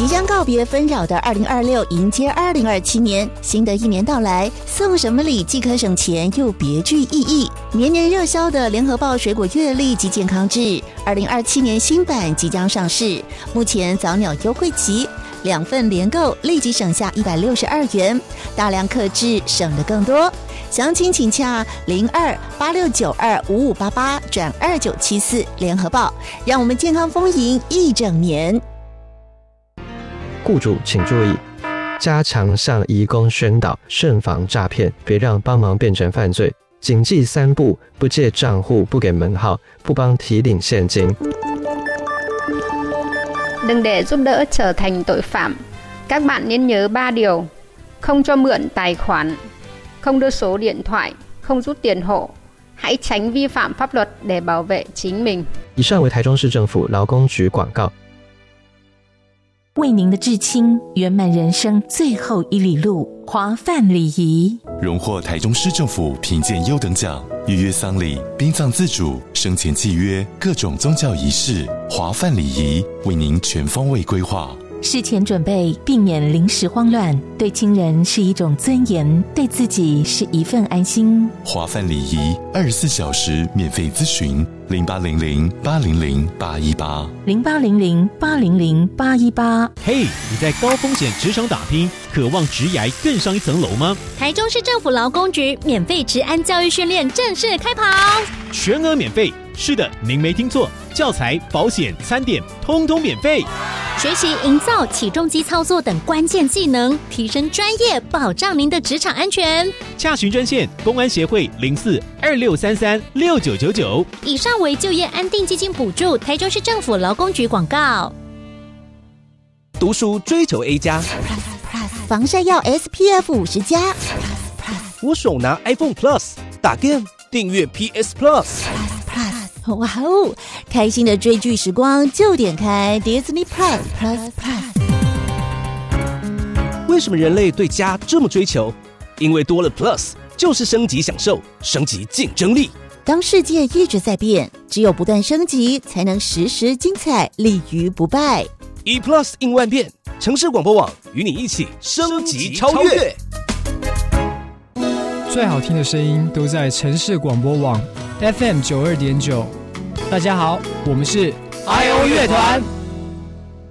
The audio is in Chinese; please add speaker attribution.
Speaker 1: 即将告别纷扰的2026，迎接2027年，新的一年到来，送什么礼既可省钱又别具意义。年年热销的联合报水果月历及健康志2027年新版即将上市，目前早鸟优惠期，2份连购立即省下162元，大量客制省得更多。详情请洽02-8692-5588-2974联合报，让我们健康丰盈一整年。
Speaker 2: 雇主请注意，加强向移工宣导，慎防诈骗，别让帮忙变成犯罪。谨记3不：不借账户，不给门号，不帮提领现金。
Speaker 3: Đừng để giúp đỡ trở thành tội phạm. Các bạn nên nhớ 3 điều: không cho mượn tài khoản, không đưa số điện thoại, không rút tiền hộ. Hãy tránh vi phạm pháp luật để bảo vệ chính mình.
Speaker 2: 以上为台中市政府劳工局广告。
Speaker 4: 为您的至亲圆满人生最后一里路，华范礼仪
Speaker 5: 荣获台中市政府评鉴优等奖，预约丧礼、殡葬自主、生前契约、各种宗教仪式，华范礼仪为您全方位规划。
Speaker 4: 事前准备，避免临时慌乱，对亲人是一种尊严，对自己是一份安心。
Speaker 5: 华范礼仪24小时免费咨询
Speaker 4: 0800-800-818
Speaker 6: 嘿，你在高风险职场打拼，渴望职涯更上一层楼吗？
Speaker 7: 台中市政府劳工局免费职安教育训练正式开跑，
Speaker 6: 全额免费。是的，您没听错，教材、保险、餐点通通免费。
Speaker 7: 学习营造起重机操作等关键技能，提升专业，保障您的职场安全。
Speaker 6: 洽询专线：公安协会04-2633-6999。
Speaker 7: 以上为就业安定基金补助，台中市政府劳工局广告。
Speaker 8: 读书追求 A+，
Speaker 1: 防晒要 SPF 50+。
Speaker 8: 我手拿 iPhone Plus， 打 game 订阅 PS Plus。
Speaker 1: 哇哦！开心的追剧时光就点开 Disney Plus。
Speaker 8: 为什么人类对家这么追求？因为多了 Plus 就是升级享受，升级竞争力。
Speaker 1: 当世界一直在变，只有不断升级，才能时时精彩，立于不败。
Speaker 8: 以 Plus 应万变，城市广播网与你一起升级超越。
Speaker 9: 最好听的声音都在城市广播网 FM 92.9。大家好，我们是 IO 乐团。